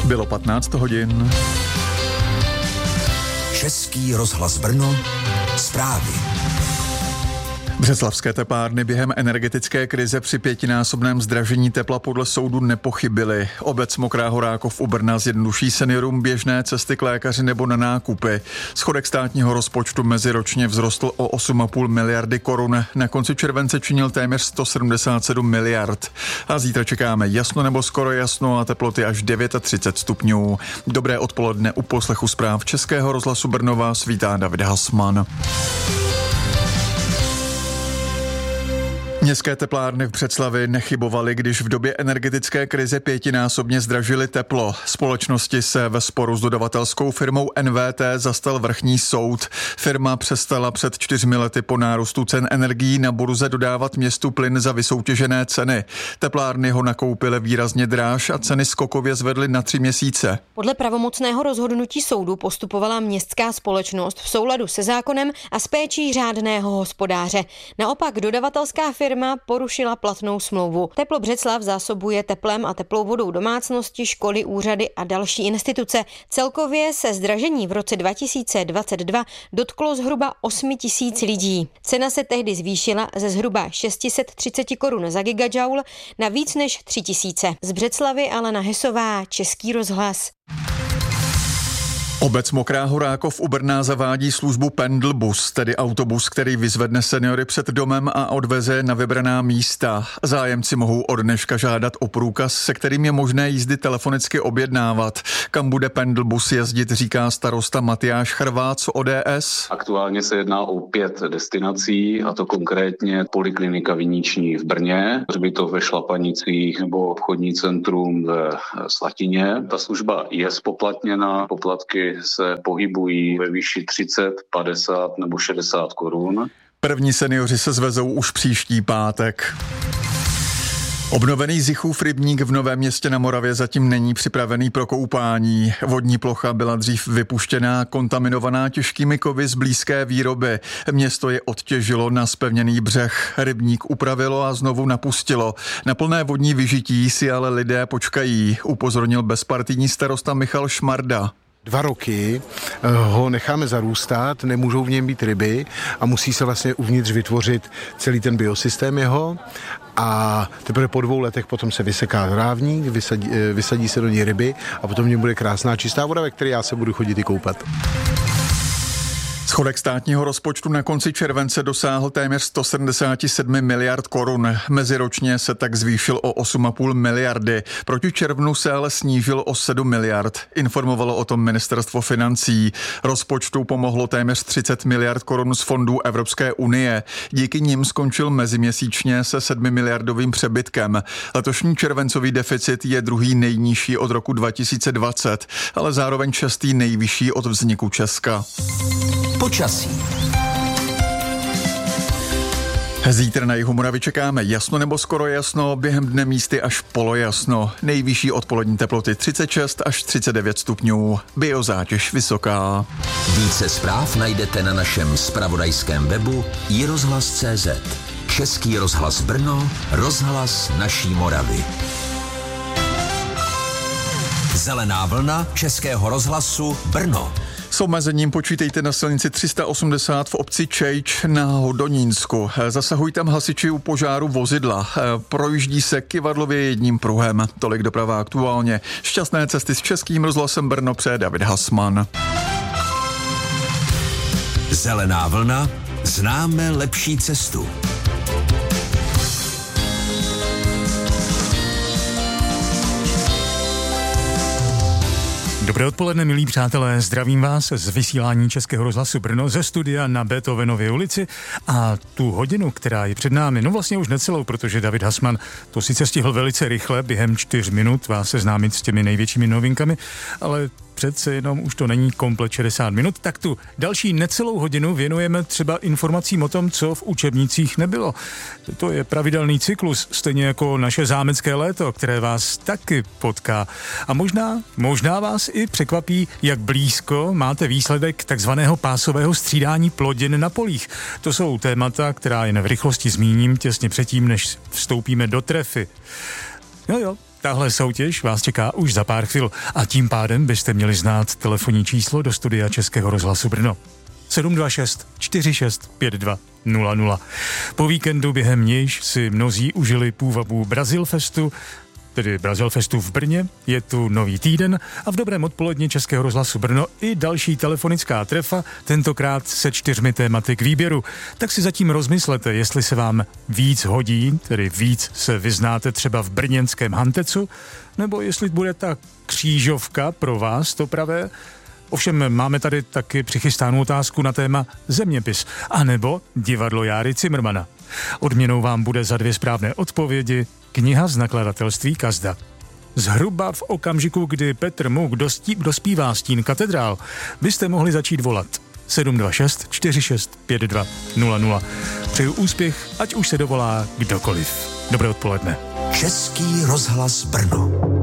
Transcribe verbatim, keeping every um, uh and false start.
Bylo patnáct hodin. Český rozhlas Brno, zprávy. Břeclavské teplárny během energetické krize při pětinásobném zdražení tepla podle soudu nepochybily. Obec Mokrá Horákov u Brna zjednoduší seniorům běžné cesty k lékaři nebo na nákupy. Schodek státního rozpočtu meziročně vzrostl o osm a půl miliardy korun. Na konci července činil téměř sto sedmdesát sedm miliard. A zítra čekáme jasno nebo skoro jasno a teploty až třicet devět stupňů. Dobré odpoledne u poslechu zpráv Českého rozhlasu Brno vás vítá David Hasman. Městské teplárny v Břeclavi nechybovaly, když v době energetické krize pětinásobně zdražily teplo. Společnosti se ve sporu s dodavatelskou firmou N V T zastal vrchní soud. Firma přestala před čtyřmi lety po nárůstu cen energií na burze dodávat městu plyn za vysoutěžené ceny. Teplárny ho nakoupily výrazně dráž a ceny skokově zvedly na tři měsíce. Podle pravomocného rozhodnutí soudu postupovala městská společnost v souladu se zákonem a s péčí řádného hospodáře. Naopak dodavatelská firma porušila platnou smlouvu. Teplo Břeclav zásobuje teplem a teplou vodou domácnosti, školy, úřady a další instituce. Celkově se zdražení v roce dva tisíce dvacet dva dotklo zhruba osm tisíc lidí. Cena se tehdy zvýšila ze zhruba šest set třicet korun za gigajoule na víc než tři tisíce. Z Břeclavy Alena Hesová, Český rozhlas. Obec Mokrá Horákov u Brna zavádí službu Pendlbus, tedy autobus, který vyzvedne seniory před domem a odveze na vybraná místa. Zájemci mohou od dneška žádat o průkaz, se kterým je možné jízdy telefonicky objednávat. Kam bude Pendlbus jezdit, říká starosta Matyáš Chrvát z O D S. Aktuálně se jedná o pět destinací, a to konkrétně Poliklinika Viniční v Brně, hřbitov ve Šlapanicích nebo obchodní centrum ve Slatině. Ta služba je spoplatněna, poplatky se pohybují ve výši třicet, padesát nebo šedesát korun. První seniori se zvezou už příští pátek. Obnovený Zichův rybník v Novém Městě na Moravě zatím není připravený pro koupání. Vodní plocha byla dřív vypuštěná, kontaminovaná těžkými kovy z blízké výroby. Město je odtěžilo na zpevněný břeh. Rybník upravilo a znovu napustilo. Na plné vodní vyžití si ale lidé počkají, upozornil bezpartijní starosta Michal Šmarda. Dva roky ho necháme zarůstat, nemůžou v něm být ryby a musí se vlastně uvnitř vytvořit celý ten biosystém jeho a teprve po dvou letech potom se vyseká trávník, vysadí, vysadí se do něj ryby a potom v něm bude krásná čistá voda, ve které já se budu chodit i koupat. Schodek státního rozpočtu na konci července dosáhl téměř sto sedmdesát sedm miliard korun. Meziročně se tak zvýšil o osm a půl miliardy. Proti červnu se ale snížil o sedm miliard. Informovalo o tom ministerstvo financí. Rozpočtu pomohlo téměř třicet miliard korun z fondů Evropské unie. Díky nim skončil meziměsíčně se sedmi miliardovým přebytkem. Letošní červencový deficit je druhý nejnižší od roku dva tisíce dvacet, ale zároveň šestý nejvyšší od vzniku Česka. Počasí. Zítra na jihu Moravy čekáme jasno nebo skoro jasno, během dne místy až polojasno. Nejvyšší odpolední teploty třicet šest až třicet devět stupňů. Biozátěž vysoká. Více zpráv najdete na našem zpravodajském webu i rozhlas tečka cé zet. Český rozhlas Brno, rozhlas naší Moravy. Zelená vlna Českého rozhlasu Brno. S omezením počítejte na silnici tři sta osmdesát v obci Čejč na Hodonínsku. Zasahují tam hasiči u požáru vozidla. Projíždí se kyvadlově jedním pruhem. Tolik doprava aktuálně. Šťastné cesty s Českým rozhlasem Brno přeje David Hasman. Zelená vlna. Známe lepší cestu. Dobré odpoledne, milí přátelé, zdravím vás z vysílání Českého rozhlasu Brno ze studia na Beethovenově ulici a tu hodinu, která je před námi, no vlastně už necelou, protože David Hasman to sice stihl velice rychle, během čtyř minut vás seznámit s těmi největšími novinkami, ale přece jenom už to není komplet šedesát minut, tak tu další necelou hodinu věnujeme třeba informacím o tom, co v učebnicích nebylo. To je pravidelný cyklus, stejně jako naše zámecké léto, které vás taky potká. A možná, možná vás i překvapí, jak blízko máte výsledek takzvaného pásového střídání plodin na polích. To jsou témata, která jen v rychlosti zmíním těsně předtím, než vstoupíme do trefy. Jo jo. Tahle soutěž vás čeká už za pár chvil a tím pádem byste měli znát telefonní číslo do studia Českého rozhlasu Brno. sedm dva šest čtyři šest pět dva nula nula. Po víkendu během nějž si mnozí užili půvabu Brazilfestu, tedy Brazilfestu v Brně, je tu nový týden a v dobrém odpoledni Českého rozhlasu Brno i další telefonická trefa, tentokrát se čtyřmi tématy k výběru. Tak si zatím rozmyslete, jestli se vám víc hodí, tedy víc se vyznáte třeba v brněnském Hantecu, nebo jestli bude ta křížovka pro vás to pravé. Ovšem máme tady taky přichystánou otázku na téma zeměpis, anebo divadlo Járy Cimrmana. Odměnou vám bude za dvě správné odpovědi kniha z nakladatelství Kazda. Zhruba v okamžiku, kdy Petr Muk dostí, dospívá Stín katedrál, byste mohli začít volat sedm dva šest čtyři šest pět dva nula nula. Přeju úspěch, ať už se dovolá kdokoliv. Dobré odpoledne. Český rozhlas Brno.